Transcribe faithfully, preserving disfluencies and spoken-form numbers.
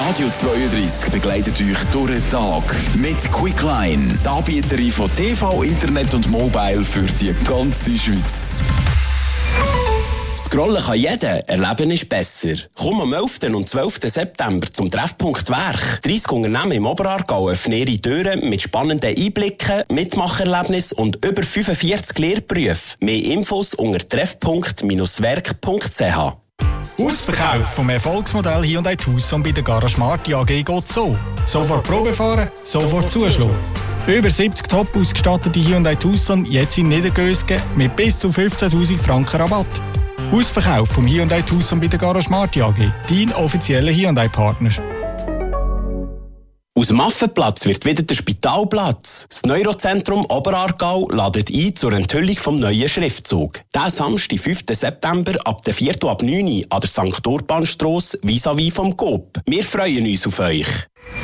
Radio zweiunddreißig begleitet euch durch den Tag mit Quickline, die Anbieterin von T V, Internet und Mobile für die ganze Schweiz. Scrollen kann jeder, Erleben ist besser. Komm am elften und zwölften September zum Treffpunkt Werk. dreissig Unternehmen im Oberaargau öffnen ihre Türen mit spannenden Einblicken, Mitmacherlebnis und über fünfundvierzig Lehrberufen. Mehr Infos unter treffpunkt werk punkt c h. Ausverkauf vom Erfolgsmodell Hyundai Tucson bei der Garage Marti A G geht so. Sofort Probe fahren, sofort zuschlagen. Über siebzig top ausgestattete Hyundai Tucson jetzt in Niedergösgen mit bis zu fünfzehntausend Franken Rabatt. Ausverkauf vom Hyundai Tucson bei der Garage Marti A G, dein offizieller Hyundai-Partner. Aus dem Affenplatz wird wieder der Spitalplatz. Das Neurozentrum Oberaargau ladet ein zur Enthüllung vom neuen Schriftzug. Diesen Samstag, fünften September, ab der vierten ab neun Uhr an der Sankt Urbanstrasse vis-à-vis vom Coop. Wir freuen uns auf euch.